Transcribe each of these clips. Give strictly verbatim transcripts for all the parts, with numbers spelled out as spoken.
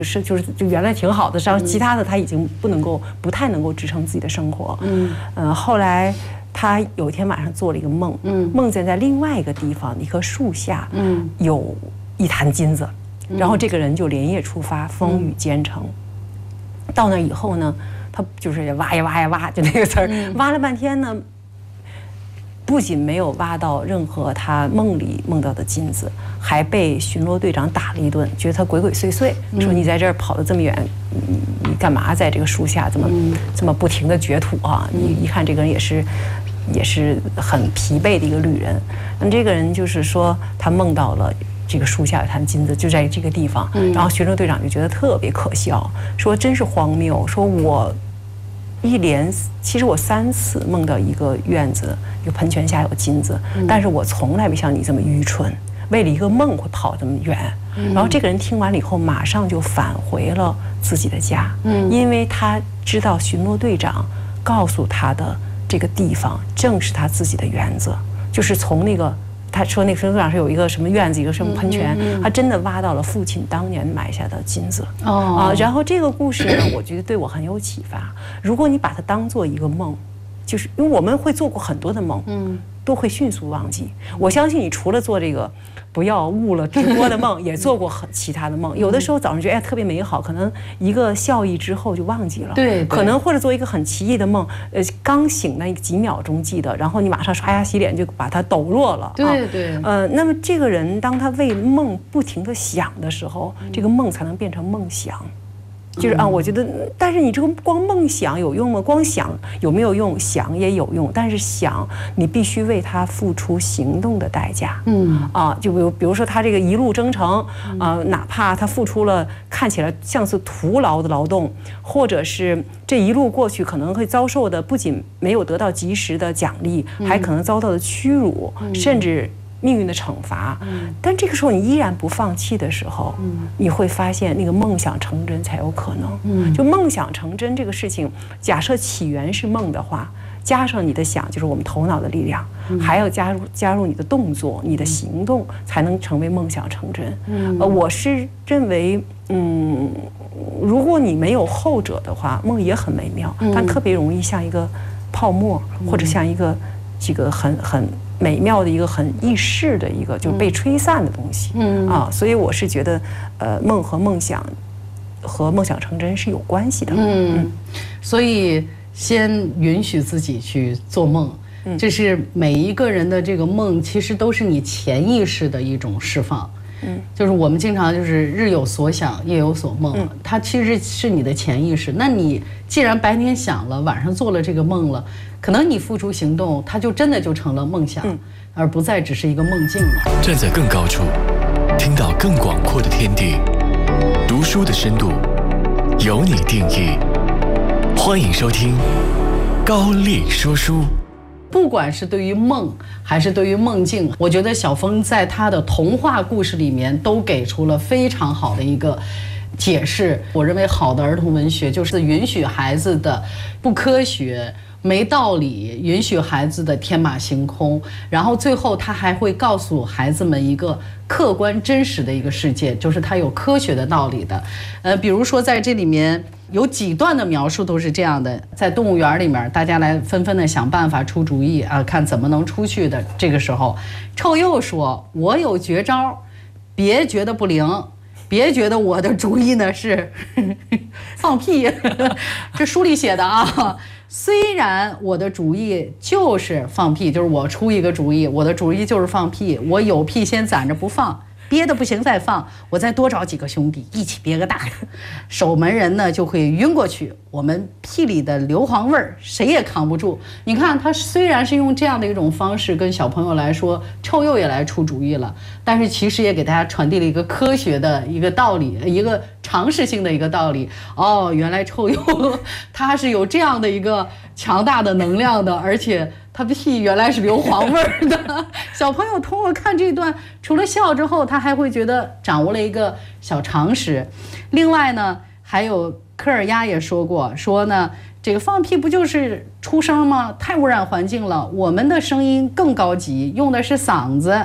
是就是就原来挺好的，然后其他的他已经不能够不太能够支撑自己的生活。嗯，呃，后来他有一天晚上做了一个梦，嗯，梦见在另外一个地方一棵树下，嗯，有一坛金子，然后这个人就连夜出发，风雨兼程。嗯、到那以后呢，他就是挖呀挖呀挖，就那个词儿，嗯、挖了半天呢。不仅没有挖到任何他梦里梦到的金子，还被巡逻队长打了一顿，觉得他鬼鬼祟祟，说你在这儿跑得这么远，你你干嘛在这个树下这么这么不停地掘土啊？你一看这个人也是也是很疲惫的一个旅人。那这个人就是说他梦到了这个树下有坛金子，就在这个地方，然后巡逻队长就觉得特别可笑，说真是荒谬，说我。一连，其实我三次梦到一个院子，一个喷泉下有金子，嗯、但是我从来没像你这么愚蠢，为了一个梦会跑这么远。嗯、然后这个人听完了以后，马上就返回了自己的家，嗯、因为他知道巡逻队长告诉他的这个地方正是他自己的园子，就是从那个。他说那个巡逻队长是有一个什么院子，一个什么喷泉，嗯嗯嗯、他真的挖到了父亲当年埋下的金子。哦啊，然后这个故事呢，我觉得对我很有启发。如果你把它当做一个梦，就是因为我们会做过很多的梦，嗯，都会迅速忘记。我相信你除了做这个不要误了直播的梦，也做过很其他的梦。有的时候早上觉得哎特别美好，可能一个笑意之后就忘记了。对，可能或者做一个很奇异的梦，呃，刚醒那几秒钟记得，然后你马上刷牙洗脸就把它抖落了。对对。呃，那么这个人当他为梦不停地想的时候，这个梦才能变成梦想。就是啊，我觉得，但是你这个光梦想有用吗？光想有没有用？想也有用，但是想你必须为他付出行动的代价。嗯啊，就比如比如说他这个一路征程啊、呃，哪怕他付出了看起来像是徒劳的劳动，或者是这一路过去可能会遭受的不仅没有得到及时的奖励，还可能遭到的屈辱，甚至。命运的惩罚，但这个时候你依然不放弃的时候，你会发现那个梦想成真才有可能。就梦想成真这个事情，假设起源是梦的话，加上你的想，就是我们头脑的力量，还要加入加入你的动作、你的行动，才能成为梦想成真。呃，我是认为，嗯，如果你没有后者的话，梦也很美妙，但特别容易像一个泡沫，或者像一个这个很很。美妙的一个很易逝的一个就被吹散的东西，嗯啊，所以我是觉得，呃，梦和梦想和梦想成真是有关系的，嗯，嗯所以先允许自己去做梦，嗯，这是每一个人的这个梦，其实都是你潜意识的一种释放，嗯，就是我们经常就是日有所想，夜有所梦，嗯，它其实是你的潜意识。那你既然白天想了，晚上做了这个梦了。可能你付出行动，它就真的就成了梦想，嗯、而不再只是一个梦境了。 站在更高处，听到更广阔的天地，读书的深度由你定义。欢迎收听高丽说书。 不管是对于梦还是对于梦境，我觉得小峰在他的童话故事里面都给出了非常好的一个解释。我认为好的儿童文学就是允许孩子的不科学。没道理，允许孩子的天马行空，然后最后他还会告诉孩子们一个客观真实的一个世界，就是它有科学的道理的。呃，比如说在这里面有几段的描述都是这样的，在动物园里面，大家来纷纷的想办法出主意啊，看怎么能出去的。这个时候，臭鼬说：“我有绝招，别觉得不灵。”别觉得我的主意呢是放屁，这书里写的啊。虽然我的主意就是放屁，就是我出一个主意，我的主意就是放屁，我有屁先攒着不放，憋得不行再放，我再多找几个兄弟一起憋个大的，守门人呢就会晕过去，我们屁里的硫磺味儿谁也扛不住。你看他虽然是用这样的一种方式跟小朋友来说，臭鼬也来出主意了，但是其实也给大家传递了一个科学的一个道理，一个常识性的一个道理。哦，原来臭鼬它是有这样的一个强大的能量的，而且他的屁原来是硫磺味儿的。小朋友通过看这段，除了笑之后，他还会觉得掌握了一个小常识。另外呢，还有科尔鸭也说过，说呢，这个放屁不就是出声吗？太污染环境了，我们的声音更高级，用的是嗓子。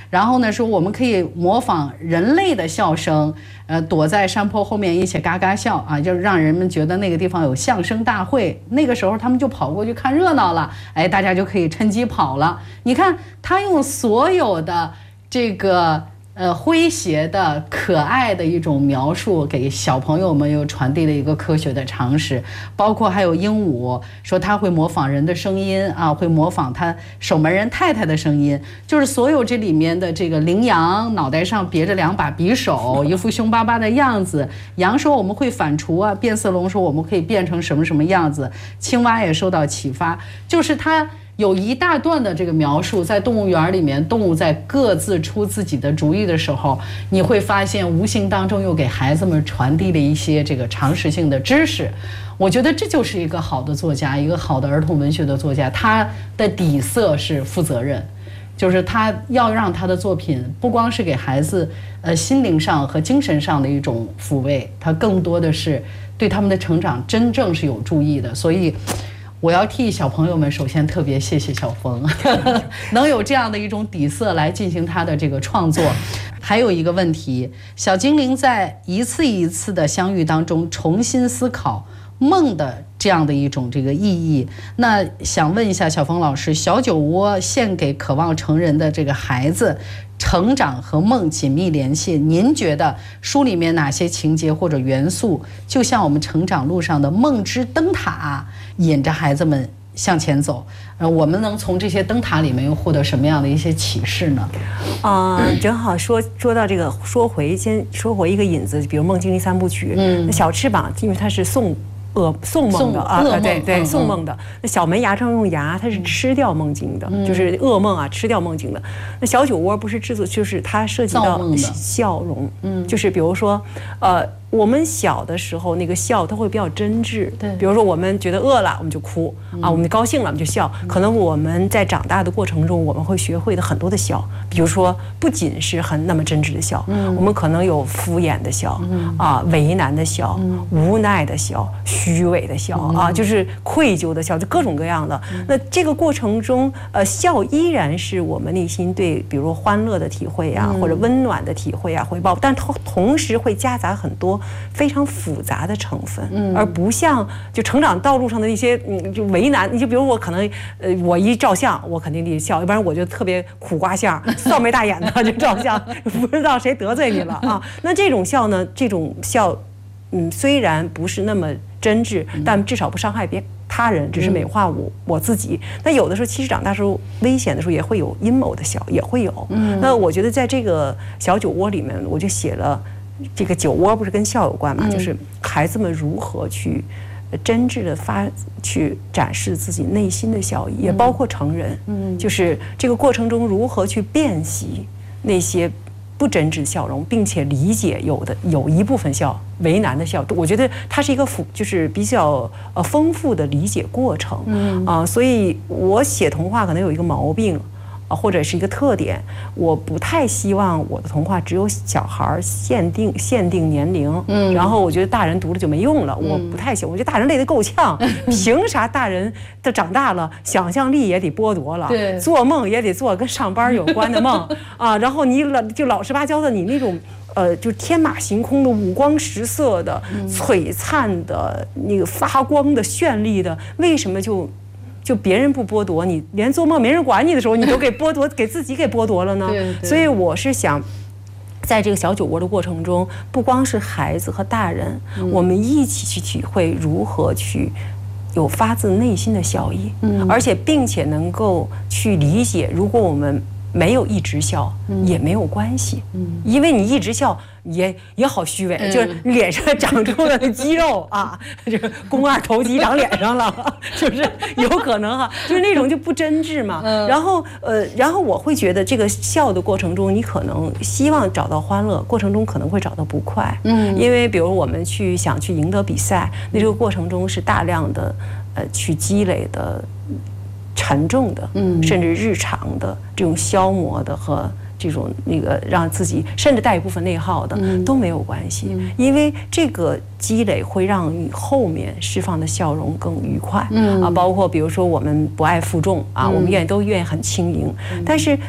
然后呢说我们可以模仿人类的笑声，呃，躲在山坡后面一起嘎嘎笑啊，就让人们觉得那个地方有相声大会。那个时候他们就跑过去看热闹了，哎，大家就可以趁机跑了。你看他用所有的这个。呃，诙谐的、可爱的一种描述，给小朋友们又传递了一个科学的常识。包括还有鹦鹉，说它会模仿人的声音啊，会模仿它守门人太太的声音。就是所有这里面的这个羚羊脑袋上别着两把匕首，一副凶巴巴的样子。羊说我们会反刍啊，变色龙说我们可以变成什么什么样子。青蛙也受到启发，就是它。有一大段的这个描述，在动物园里面，动物在各自出自己的主意的时候，你会发现无形当中又给孩子们传递了一些这个常识性的知识。我觉得这就是一个好的作家，一个好的儿童文学的作家，他的底色是负责任，就是他要让他的作品不光是给孩子呃心灵上和精神上的一种抚慰，他更多的是对他们的成长真正是有注意的。所以我要替小朋友们首先特别谢谢小峰能有这样的一种底色来进行他的这个创作。还有一个问题，小精灵在一次一次的相遇当中重新思考梦的这样的一种这个意义。那想问一下小峰老师，小酒窝献给渴望成人的这个孩子，成长和梦紧密联系，您觉得书里面哪些情节或者元素就像我们成长路上的梦之灯塔，引着孩子们向前走？呃，我们能从这些灯塔里面又获得什么样的一些启示呢？ 啊、呃，正好说说到这个，说回先说回一个引子，比如《梦精灵三部曲》，嗯，那小翅膀，因为它是宋。噩宋梦的啊，对对，宋梦的。那小门牙上用牙，它是吃掉梦境的，就是噩梦啊，吃掉梦境的。那小酒窝不是制作，就是它涉及到笑容，嗯，就是比如说，呃。我们小的时候那个笑，它会比较真挚。对，比如说我们觉得饿了，我们就哭啊；我们高兴了，我们就笑。可能我们在长大的过程中，我们会学会的很多的笑，比如说不仅是很那么真挚的笑，我们可能有敷衍的笑，啊，为难的笑，无奈的笑，虚伪的笑啊，就是愧疚的笑，就各种各样的。那这个过程中，呃，笑依然是我们内心对，比如欢乐的体会啊，或者温暖的体会啊，回报，但同同时会夹杂很多非常复杂的成分，嗯，而不像就成长道路上的那些，嗯，就为难。你就比如我可能，呃，我一照相，我肯定得笑，要不然我就特别苦瓜相，臊眉大眼的就照相，不知道谁得罪你了啊。那这种笑呢，这种笑，嗯，虽然不是那么真挚，但至少不伤害别他人，只是美化我我自己。那有的时候，其实长大时候危险的时候，也会有阴谋的笑，也会有。嗯，那我觉得在这个小酒窝里面，我就写了。这个酒窝不是跟笑有关嘛？嗯、就是孩子们如何去真挚的发去展示自己内心的笑意，也包括成人。嗯，就是这个过程中如何去辨析那些不真挚的笑容，并且理解有的有一部分笑为难的笑。我觉得它是一个复就是比较呃丰富的理解过程。嗯啊、呃，所以我写童话可能有一个毛病。啊，或者是一个特点，我不太希望我的童话只有小孩限定限定年龄，嗯，然后我觉得大人读了就没用了，我不太行，我觉得大人累得够呛，凭啥大人的长大了，想象力也得剥夺了，对，做梦也得做跟上班有关的梦啊，然后你老就老实巴交的，你那种。呃，就天马行空的、五光十色的、璀璨的、那个发光的、绚丽的，为什么就？就别人不剥夺你，连做梦没人管你的时候，你都给剥夺，给自己给剥夺了呢。对对，所以我是想，在这个小酒窝的过程中，不光是孩子和大人，嗯、我们一起去体会如何去有发自内心的笑意，嗯，而且并且能够去理解，如果我们没有一直笑，嗯、也没有关系，嗯，因为你一直笑。也也好虚伪，嗯、就是脸上长出了肌肉啊，就是肱二头肌长脸上了，就是有可能哈、啊，就是那种就不真挚嘛。嗯、然后呃，然后我会觉得这个笑的过程中，你可能希望找到欢乐，过程中可能会找到不快。嗯，因为比如我们去想去赢得比赛，那这个过程中是大量的呃去积累的沉重的，嗯，甚至日常的这种消磨的和。这种那个让自己甚至带一部分内耗的、嗯、都没有关系，嗯、因为这个积累会让你后面释放的笑容更愉快。嗯啊，包括比如说我们不爱负重啊，嗯、我们愿意都愿意很轻盈，嗯、但是。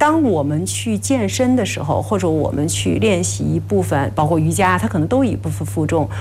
当我们去健身的时候，或者我们去练习一部分，包括瑜伽，它可能都有一部分负重。